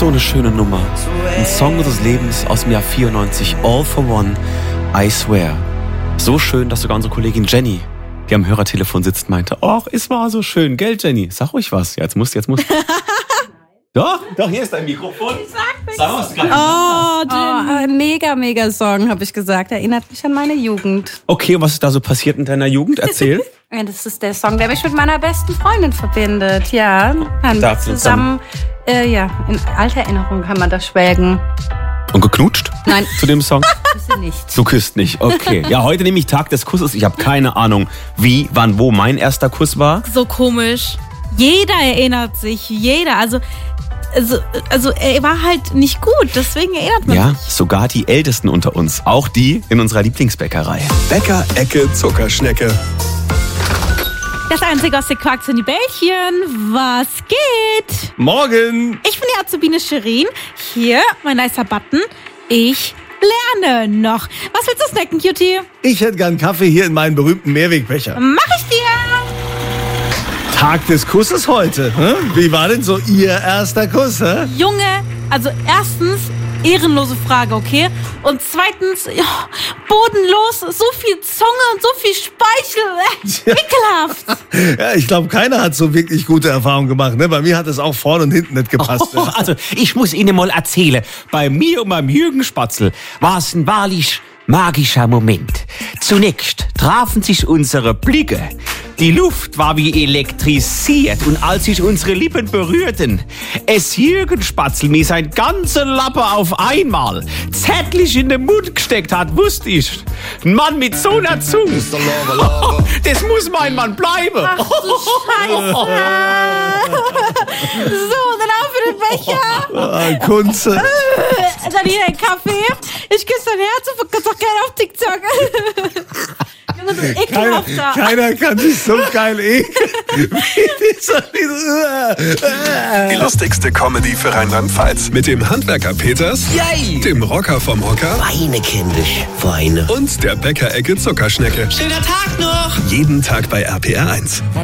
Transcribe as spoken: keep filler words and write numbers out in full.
So eine schöne Nummer. Ein Song des Lebens aus dem Jahr vierundneunzig. All for One, I Swear. So schön, dass sogar unsere Kollegin Jenny, die am Hörertelefon sitzt, meinte, ach, es war so schön, gell, Jenny? Sag ruhig was. Ja, jetzt musst, jetzt musst. Doch, doch, hier ist dein Mikrofon. Ich sag nichts. Sag was gerade. Oh, oh, ein mega, mega Song, habe ich gesagt. Erinnert mich an meine Jugend. Okay, was ist da so passiert in deiner Jugend? Erzähl. Ja, das ist der Song, der mich mit meiner besten Freundin verbindet. Ja, haben wir zusammen, äh, ja, in alter Erinnerung kann man das schwelgen. Und geknutscht? Nein. Zu dem Song? Küsse nicht. Du küsst nicht, okay. Ja, heute nehme ich Tag des Kusses. Ich habe keine Ahnung, wie, wann, wo mein erster Kuss war. So komisch. Jeder erinnert sich, jeder. Also, also, also er war halt nicht gut, deswegen erinnert man ja, sich. Ja, sogar die Ältesten unter uns. Auch die in unserer Lieblingsbäckerei. Bäcker-Ecke Zuckerschnecke. Das einzige aus der Quarks in die Bällchen. Was geht? Morgen! Ich bin die Azubine Shirin. Hier, mein nicer Button. Ich lerne noch. Was willst du snacken, Cutie? Ich hätte gern Kaffee hier in meinem berühmten Mehrwegbecher. Mach ich dir! Tag des Kusses heute. Hm? Wie war denn so Ihr erster Kuss? Hä? Junge, also erstens, ehrenlose Frage, okay? Und zweitens, ja, bodenlos, so viel Zunge und so viel Speichel. Äh, ekelhaft. Ja, ich glaube, keiner hat so wirklich gute Erfahrungen gemacht. Ne? Bei mir hat es auch vorne und hinten nicht gepasst. Oh, also, ich muss Ihnen mal erzählen, bei mir und beim Jürgen Spatzel war es ein wahrlich magischer Moment. Zunächst trafen sich unsere Blicke. Die Luft war wie elektrisiert und als sich unsere Lippen berührten, es Jürgen Spatzel mir sein ganzer Lappe auf einmal zärtlich in den Mund gesteckt hat, wusste ich. Ein Mann mit so einer Zunge, das muss mein Mann bleiben. Ach du Scheiße. So, dann auf für den Becher. Ah, Kunze. Dann hier ein Kaffee. Ich küsse dein Herz und verkürze auch gerne auf TikTok. Junge, du ekelhafter. Keiner, keiner kann sich so geil ekeln. Die lustigste Comedy für Rheinland-Pfalz. Mit dem Handwerker Peters, Yay! dem Rocker vom Hocker Weine, kindisch, Weine. und der Bäcker-Ecke Zuckerschnecke. Schöner Tag noch! Jeden Tag bei R P R eins.